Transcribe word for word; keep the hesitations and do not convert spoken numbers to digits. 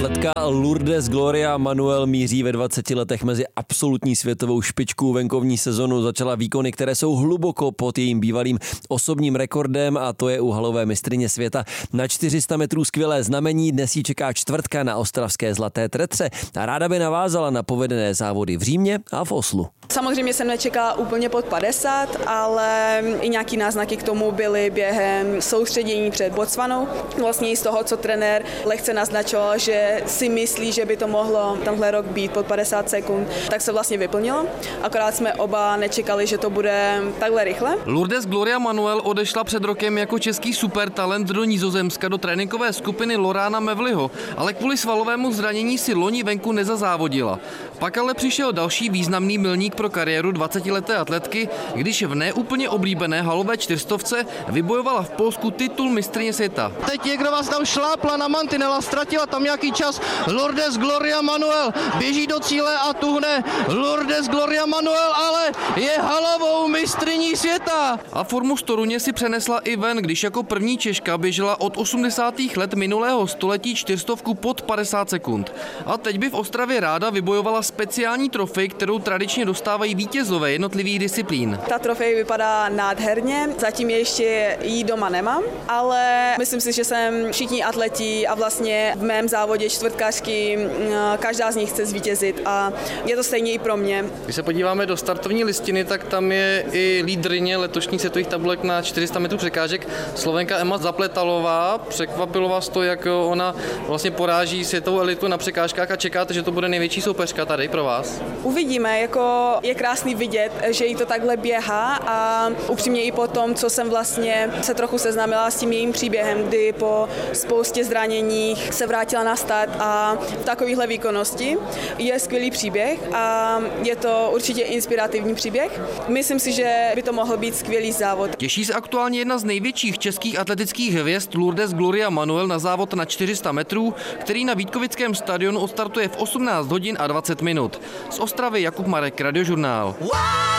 Atletka Lourdes Gloria Manuel míří ve dvaceti letech mezi absolutní světovou špičku. Venkovní sezonu začala výkony, které jsou hluboko pod jejím bývalým osobním rekordem, a to je u halové mistryně světa na čtyři sta metrů skvělé znamení. Dnes jí čeká čtvrtka na ostravské Zlaté Tretře a ráda by navázala na povedené závody v Římě a v Oslu. Samozřejmě jsem nečekala úplně pod padesát, ale i nějaký náznaky k tomu byly během soustředění před Botswanou. Vlastně i z toho, co trenér lehce naznačoval, že si myslí, že by to mohlo tenhle rok být pod padesát sekund, tak se vlastně vyplnilo. Akorát jsme oba nečekali, že to bude takhle rychle. Lourdes Gloria Manuel odešla před rokem jako český supertalent do Nizozemska do tréninkové skupiny Lorana Mevliho, ale kvůli svalovému zranění si loni venku nezazávodila. Pak ale přišel další významný milník pro kariéru dvacetileté atletky, když v neúplně oblíbené halové čtyřstovce vybojovala v Polsku titul mistryně světa. Teď někdo vás tam šlápla na mantinela, ztratila tam nějaký čas. Lourdes Gloria Manuel běží do cíle a tuhne. Lourdes Gloria Manuel ale je halovou mistryní světa. A formu z Toruně si přenesla i ven, když jako první Češka běžela od osmdesátých let minulého století čtyřstovku pod padesát sekund. A teď by v Ostravě ráda vybojovala speciální trofej, kterou tradičně dostávají vítězové jednotlivých disciplín. Ta trofej vypadá nádherně, zatím ještě jí doma nemám, ale myslím si, že jsem všichni atleti a vlastně v mém závodě čtvrtkařky každá z nich chce zvítězit a je to stejně i pro mě. Když se podíváme do startovní listiny, tak tam je i lídryně letošních světových tabulek na čtyři sta metrů překážek Slovenka Emma Zapletalová. Překvapilo vás to, jak ona vlastně poráží světovou elitu na překážkách, a čekáte, že to bude největší soupeřka tady pro vás? Uvidíme, jako je krásný vidět, že jí to takhle běhá, a upřímně i po tom, co jsem vlastně se trochu seznámila s tím jejím příběhem, kdy po spoustě zraněních se vrátila na start a v takovéhle výkonnosti je skvělý příběh a je to určitě inspirativní příběh. Myslím si, že by to mohl být skvělý závod. Těší se aktuálně jedna z největších českých atletických hvězd Lourdes Gloria Manuel na závod na čtyři sta metrů, který na Vítkovickém stadionu odstartuje v osmnáct hodin a dvacet minut. Z Ostravy Jakub Marek, Radiožurnál.